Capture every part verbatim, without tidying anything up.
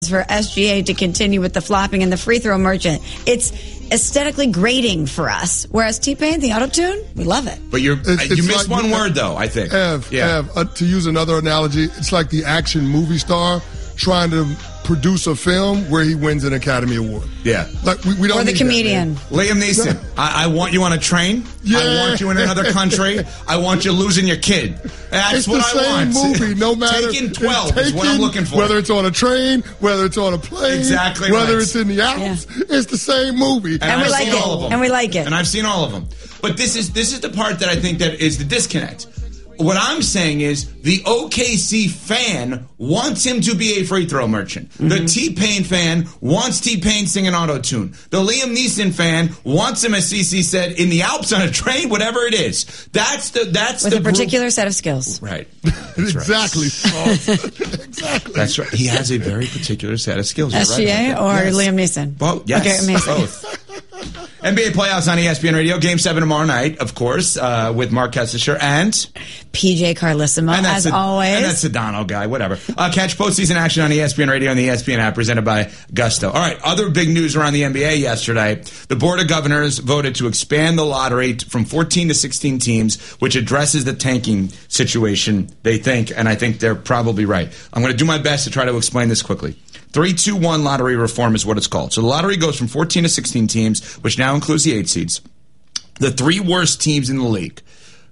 for S G A to continue with the flopping and the free throw merchant. It's aesthetically grating for us. Whereas T-Pain, the auto-tune, we love it. But you're, It's- you it's missed like- one word, though, I think. Ev, yeah. Ev, uh, to use another analogy, it's like the action movie star trying to produce a film where he wins an Academy Award. Yeah. Like we, we don't Or the need comedian. that, man. Liam Neeson, I, I want you on a train. Yeah. I want you in another country. I want you losing your kid. That's It's what the I same want. movie, no matter. Taking it's twelve is what I'm taken, looking for. Whether it's on a train, whether it's on a plane, Exactly whether right. it's in the Alps, it's the same movie. And, And we I've like seen it. all of them. And we like it. And I've seen all of them. But this is this is the part that I think that is the disconnect. What I'm saying is the O K C fan wants him to be a free throw merchant. Mm-hmm. The T-Pain fan wants T-Pain singing auto-tune. The Liam Neeson fan wants him, as Cece said, in the Alps on a train, whatever it is. That's the that's With the a particular set of skills. Right. That's exactly. Right. exactly. That's right. He has a very particular set of skills. You're S G A right about that. or Yes. Liam Neeson? Both. Yes. Okay, amazing. Both. N B A playoffs on E S P N Radio. Game seven tomorrow night, of course, uh, with Mark Kessler and P J Carlissimo, and as that's a, always. and that's Sedano guy, whatever. Uh, catch postseason action on E S P N Radio and the E S P N app, presented by Gusto. All right, other big news around the N B A yesterday. The Board of Governors voted to expand the lottery from fourteen to sixteen teams, which addresses the tanking situation, they think, and I think they're probably right. I'm going to do my best to try to explain this quickly. three two one lottery reform is what it's called. So the lottery goes from fourteen to sixteen teams, which now includes the eight seeds. The three worst teams in the league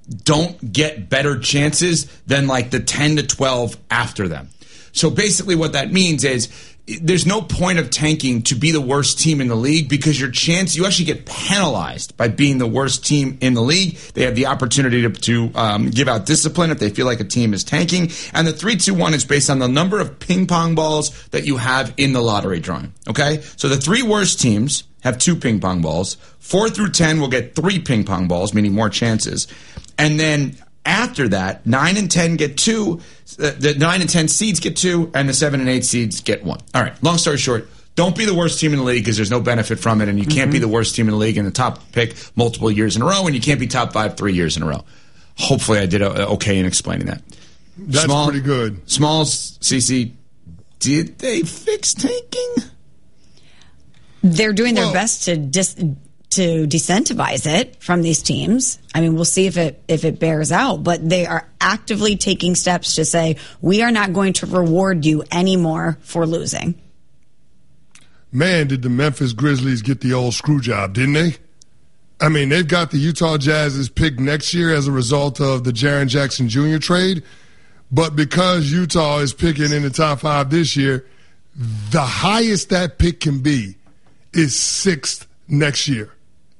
don't get better chances than like the ten to twelve after them. So basically what that means is there's no point of tanking to be the worst team in the league, because your chance, you actually get penalized by being the worst team in the league. They have the opportunity to, to um, give out discipline if they feel like a team is tanking. And the three two one is based on the number of ping pong balls that you have in the lottery drawing. Okay? So the three worst teams have two ping pong balls. Four through ten will get three ping pong balls, meaning more chances. And then after that, nine and ten get two. Uh, the nine and ten seeds get two, and the seven and eight seeds get one. All right. Long story short, don't be the worst team in the league, because there's no benefit from it, and you can't Mm-hmm. be the worst team in the league and the top pick multiple years in a row, and you can't be top five three years in a row. Hopefully, I did uh, okay in explaining that. That's pretty good. Smalls, C C, did they fix tanking? They're doing their Well- best to dis, to decentivize it from these teams. I mean, we'll see if it if it bears out, but they are actively taking steps to say, we are not going to reward you anymore for losing. Man, did the Memphis Grizzlies get the old screw job, didn't they? I mean, they've got the Utah Jazz's pick next year as a result of the Jaren Jackson Junior trade. But because Utah is picking in the top five this year, the highest that pick can be is sixth next year.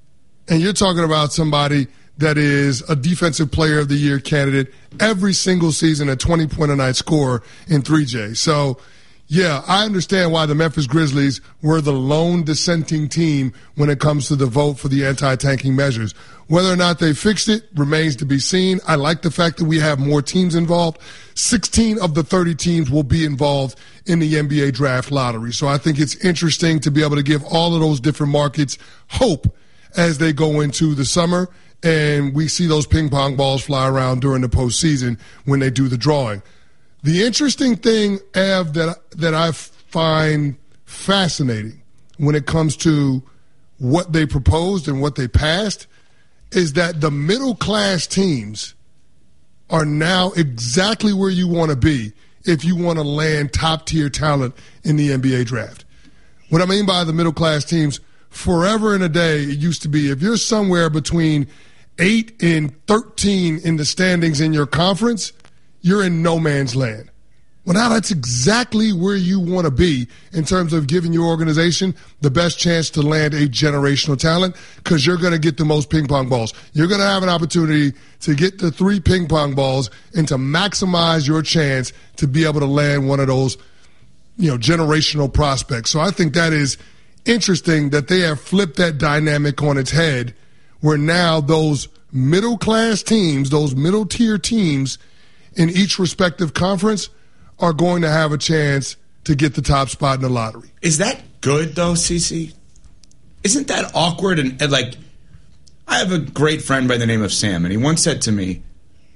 And you're talking about somebody that is a defensive player of the year candidate every single season, a twenty point a night scorer in three J. So, yeah, I understand why the Memphis Grizzlies were the lone dissenting team when it comes to the vote for the anti-tanking measures. Whether or not they fixed it remains to be seen. I like the fact that we have more teams involved. sixteen of the thirty teams will be involved in the N B A draft lottery. So I think it's interesting to be able to give all of those different markets hope as they go into the summer, and we see those ping pong balls fly around during the postseason when they do the drawing. The interesting thing, Ev, that that I find fascinating when it comes to what they proposed and what they passed is that the middle class teams are now exactly where you want to be if you want to land top tier talent in the N B A draft. What I mean by the middle class teams, forever and a day, it used to be if you're somewhere between eight and thirteen in the standings in your conference, you're in no man's land. Well, now that's exactly where you want to be in terms of giving your organization the best chance to land a generational talent, because you're going to get the most ping pong balls. You're going to have an opportunity to get the three ping pong balls and to maximize your chance to be able to land one of those, you know, generational prospects. So I think that is interesting that they have flipped that dynamic on its head, where now those middle class teams, those middle tier teams in each respective conference are going to have a chance to get the top spot in the lottery. Is that good, though, Cece? Isn't that awkward? And, and, like, I have a great friend by the name of Sam, and he once said to me,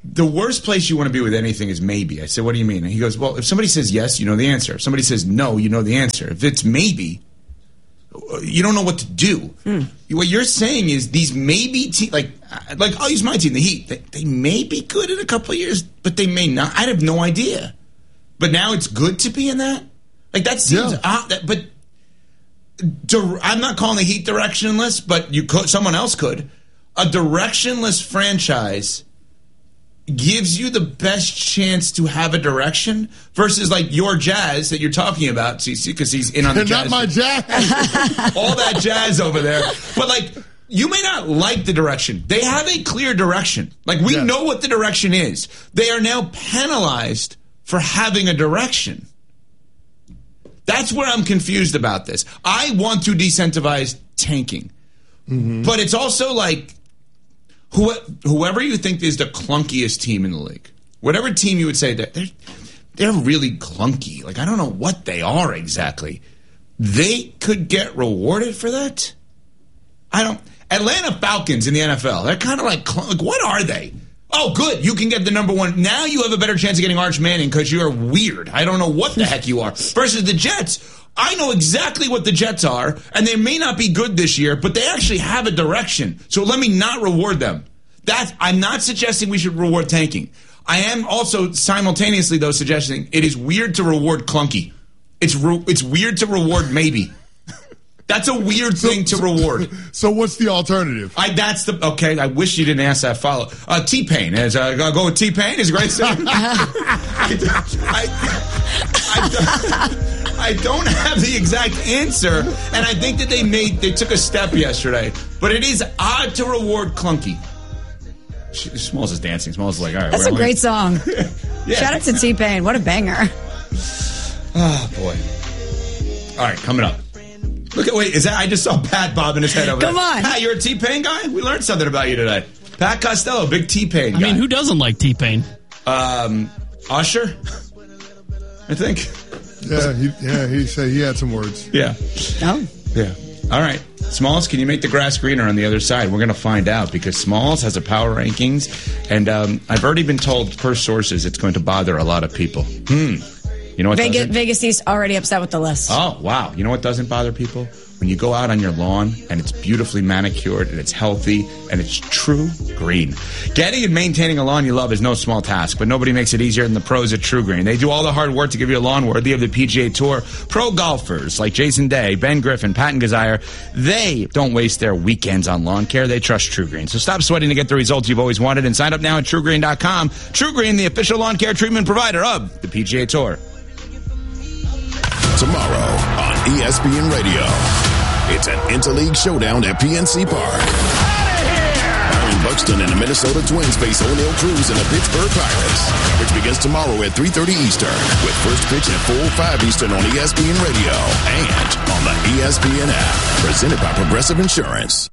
the worst place you want to be with anything is maybe. I said, what do you mean? And he goes, well, if somebody says yes, you know the answer. If somebody says no, you know the answer. If it's maybe, you don't know what to do. Mm. What you're saying is these maybe teams, like, like I'll use my team, the Heat. They, they may be good in a couple of years, but they may not. I have no idea. But now it's good to be in that? Like, that seems yeah. odd. That, but di- I'm not calling the Heat directionless, but you could. Someone else could. A directionless franchise gives you the best chance to have a direction versus like your Jazz that you're talking about, C C, because he's in on the Jazz. Not my Jazz. All that Jazz over there. But like, you may not like the direction. They have a clear direction. Like, we yes. know what the direction is. They are now penalized for having a direction. That's where I'm confused about this. I want to decentivize tanking. Mm-hmm. But it's also like, Who, whoever you think is the clunkiest team in the league, whatever team you would say that they're, they're really clunky. Like, I don't know what they are exactly. They could get rewarded for that. I don't. Atlanta Falcons in the N F L. They're kind of like, like, what are they? Oh, good. You can get the number one. Now you have a better chance of getting Arch Manning because you are weird. I don't know what the heck you are. Versus the Jets. I know exactly what the Jets are, and they may not be good this year, but they actually have a direction. So let me not reward them. That's, I'm not suggesting we should reward tanking. I am also simultaneously, though, suggesting it is weird to reward clunky. It's re- it's weird to reward maybe. That's a weird so, thing to so, reward. So what's the alternative? I that's the okay. I wish you didn't ask that follow. Uh, T-Pain is uh, go go with T-Pain. Is a great singer. I, I, I, I don't have the exact answer, and I think that they made they took a step yesterday. But it is odd to reward clunky. Smalls is dancing. Smalls is like, all right. That's a great song. Yeah. Shout out to T-Pain. What a banger. Oh boy. All right, coming up. Look at wait, is that I just saw Pat bobbing his head over Come there. on. Pat, you're a T-Pain guy? We learned something about you today. Pat Costello, big T-Pain guy. I mean, who doesn't like T-Pain? Um, Usher, I think. Yeah, he, yeah, he said he had some words. Yeah. Oh. Yeah. All right. Smalls, can you make the grass greener on the other side? We're going to find out because Smalls has a power rankings, and um, I've already been told per sources it's going to bother a lot of people. Hmm. You know what Vegas, Vegas East already upset with the list. Oh, wow. You know what doesn't bother people? When you go out on your lawn and it's beautifully manicured and it's healthy and it's true green. Getting and maintaining a lawn you love is no small task, but nobody makes it easier than the pros at True Green. They do all the hard work to give you a lawn worthy of the P G A Tour. Pro golfers like Jason Day, Ben Griffin, Patton Gazire, they don't waste their weekends on lawn care. They trust True Green. So stop sweating to get the results you've always wanted and sign up now at True Green dot com. True Green, the official lawn care treatment provider of the P G A Tour. Tomorrow on E S P N Radio, it's an interleague showdown at P N C Park. Byron Buxton and the Minnesota Twins face O'Neal Cruz and the Pittsburgh Pirates, which begins tomorrow at three thirty Eastern, with first pitch at four oh five Eastern on E S P N Radio and on the E S P N app, presented by Progressive Insurance.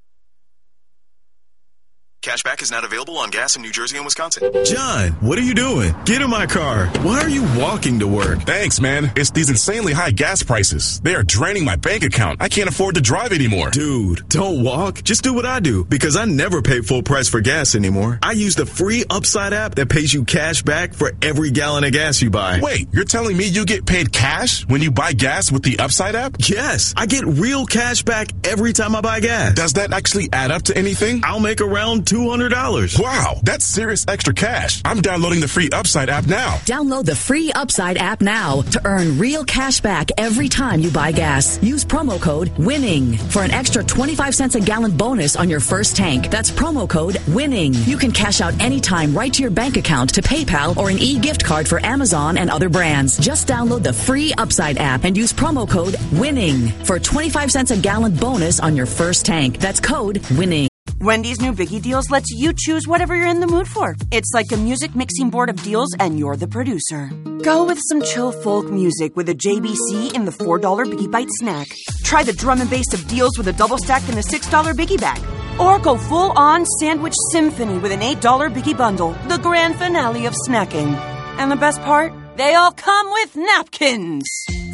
Cashback is not available on gas in New Jersey and Wisconsin. John, what are you doing? Get in my car. Why are you walking to work? Thanks, man. It's these insanely high gas prices. They are draining my bank account. I can't afford to drive anymore. Dude, don't walk. Just do what I do, because I never pay full price for gas anymore. I use the free Upside app that pays you cash back for every gallon of gas you buy. Wait, you're telling me you get paid cash when you buy gas with the Upside app? Yes, I get real cash back every time I buy gas. Does that actually add up to anything? I'll make around two hundred dollars. Wow, that's serious extra cash. I'm downloading the free Upside app now. Download the free Upside app now to earn real cash back every time you buy gas. Use promo code WINNING for an extra twenty-five cents a gallon bonus on your first tank. That's promo code WINNING. You can cash out anytime right to your bank account, to PayPal, or an e-gift card for Amazon and other brands. Just download the free Upside app and use promo code WINNING for twenty-five cents a gallon bonus on your first tank. That's code WINNING. Wendy's new Biggie Deals lets you choose whatever you're in the mood for. It's like a music mixing board of deals, and you're the producer. Go with some chill folk music with a J B C in the four dollar Biggie Bite snack. Try the drum and bass of deals with a double stack in the six dollar Biggie Bag. Or go full-on sandwich symphony with an eight dollar Biggie Bundle, the grand finale of snacking. And the best part? They all come with napkins.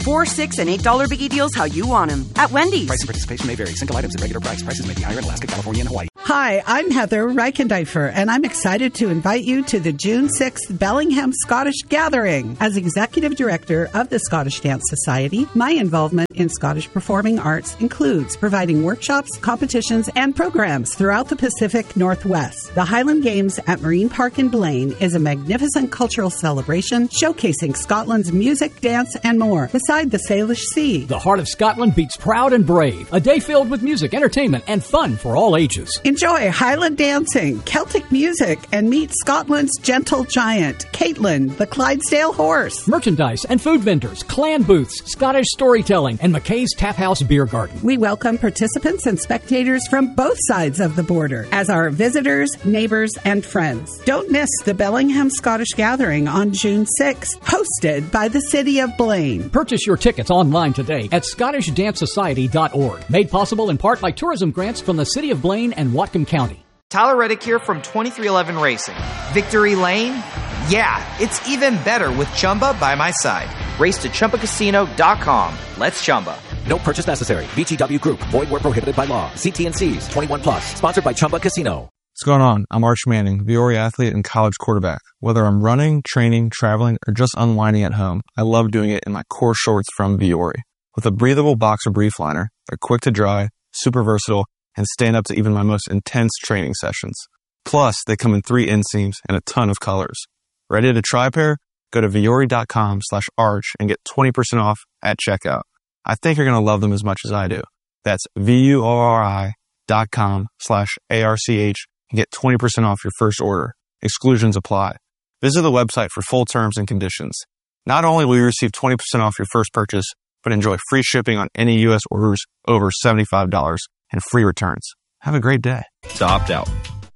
Four, six, and eight dollar biggie deals how you want them. At Wendy's. Price and participation may vary. Single items at regular price. Prices may be higher in Alaska, California, and Hawaii. Hi, I'm Heather Reichendeifer, and I'm excited to invite you to the June sixth Bellingham Scottish Gathering. As Executive Director of the Scottish Dance Society, my involvement in Scottish performing arts includes providing workshops, competitions, and programs throughout the Pacific Northwest. The Highland Games at Marine Park in Blaine is a magnificent cultural celebration showcasing Scotland's music, dance, and more, beside the Salish Sea. The heart of Scotland beats proud and brave. A day filled with music, entertainment, and fun for all ages. Enjoy Highland dancing, Celtic music, and meet Scotland's gentle giant, Caitlin, the Clydesdale horse. Merchandise and food vendors, clan booths, Scottish storytelling, and McKay's Tap House Beer Garden. We welcome participants and spectators from both sides of the border as our visitors, neighbors, and friends. Don't miss the Bellingham Scottish Gathering on June sixth, hosted by the City of Blaine. Purchase your tickets online today at Scottish Dance Society dot org. Made possible in part by tourism grants from the City of Blaine and Whatcom County. Tyler Reddick here from twenty-three eleven Racing. Victory Lane? Yeah, it's even better with Chumba by my side. Race to Chumba Casino dot com. Let's Chumba. No purchase necessary. V G W Group. Void where prohibited by law. See T N Cs. twenty-one plus. Sponsored by Chumba Casino. What's going on? I'm Arch Manning, Viore athlete and college quarterback. Whether I'm running, training, traveling, or just unwinding at home, I love doing it in my core shorts from Viore. With a breathable boxer brief liner, they're quick to dry, super versatile, and stand up to even my most intense training sessions. Plus, they come in three inseams and a ton of colors. Ready to try a pair? Go to Viore.com slash arch and get twenty percent off at checkout. I think you're going to love them as much as I do. That's V-U-O-R-I dot com slash A-R-C-H and get twenty percent off your first order. Exclusions apply. Visit the website for full terms and conditions. Not only will you receive twenty percent off your first purchase, but enjoy free shipping on any U S orders over seventy-five dollars and free returns. Have a great day. To opt out.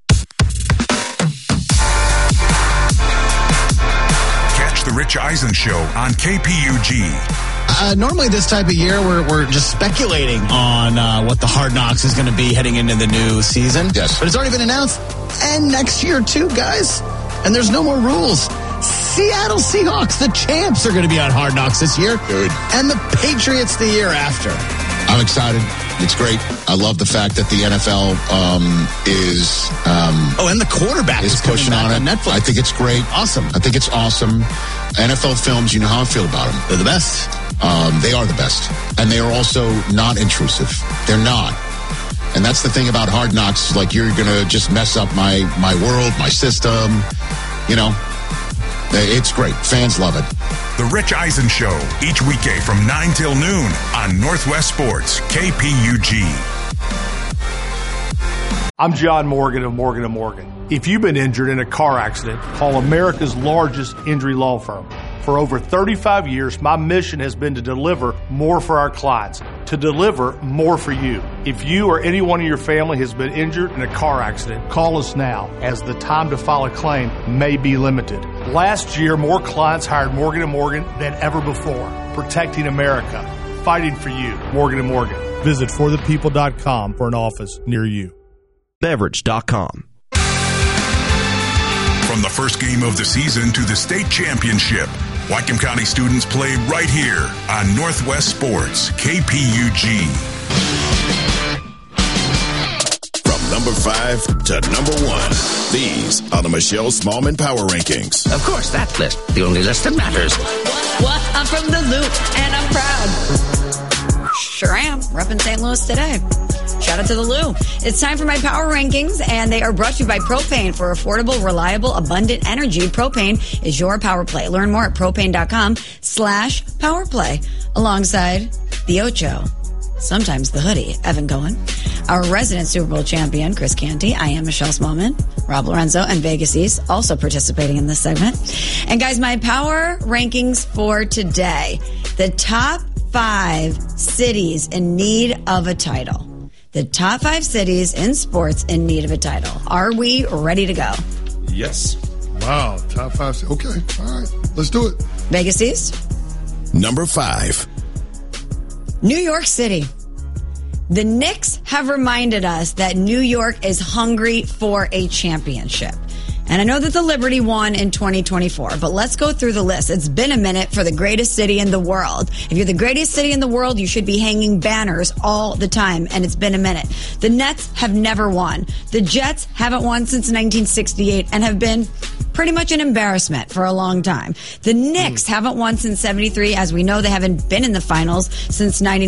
Catch the Rich Eisen Show on K P U G. Uh, normally this type of year, we're, we're just speculating on uh, what the Hard Knocks is going to be heading into the new season. Yes. But it's already been announced. And next year, too, guys. And there's no more rules. Seattle Seahawks, the champs, are going to be on Hard Knocks this year. Good. And the Patriots the year after. I'm excited. It's great. I love the fact that the N F L um, is... Um, oh, and the quarterback is, is pushing on it. On Netflix. I think it's great. Awesome. I think it's awesome. N F L films, you know how I feel about them. They're the best. Um, they are the best. And they are also not intrusive. They're not. And that's the thing about Hard Knocks. Like, you're going to just mess up my, my world, my system. You know, it's great. Fans love it. The Rich Eisen Show, each weekday from nine till noon on Northwest Sports, K P U G. I'm John Morgan of Morgan and Morgan. If you've been injured in a car accident, call America's largest injury law firm. For over thirty-five years, my mission has been to deliver more for our clients, to deliver more for you. If you or anyone in your family has been injured in a car accident, call us now, as the time to file a claim may be limited. Last year, more clients hired Morgan and Morgan than ever before, protecting America, fighting for you. Morgan and Morgan. Visit for the people dot com for an office near you. Beverage dot com. From the first game of the season to the state championship, Whatcom County students play right here on Northwest Sports, K P U G. From number five to number one, these are the Michelle Smallman Power Rankings. Of course, that list, the only list that matters. What? I'm from the Loop, and I'm proud. Sure am. Repping Saint Louis today. Shout out to the Lou. It's time for my power rankings, and they are brought to you by Propane. For affordable, reliable, abundant energy, Propane is your power play. Learn more at propane.com slash power play. Alongside the Ocho, sometimes the hoodie, Evan Cohen, our resident Super Bowl champion, Chris Canty. I am Michelle Smallman, Rob Lorenzo, and Vegas East also participating in this segment. And guys, my power rankings for today. The top five cities in need of a title. The top five cities in sports in need of a title. Are we ready to go? Yes. Wow, top five. Okay, all right, let's do it. Vegas East. Number five. New York City. The Knicks have reminded us that New York is hungry for a championship. And I know that the Liberty won in twenty twenty-four, but let's go through the list. It's been a minute for the greatest city in the world. If you're the greatest city in the world, you should be hanging banners all the time, and it's been a minute. The Nets have never won. The Jets haven't won since nineteen sixty-eight and have been pretty much an embarrassment for a long time. The Knicks mm. haven't won since seventy-three. As we know, they haven't been in the finals since ninety-nine.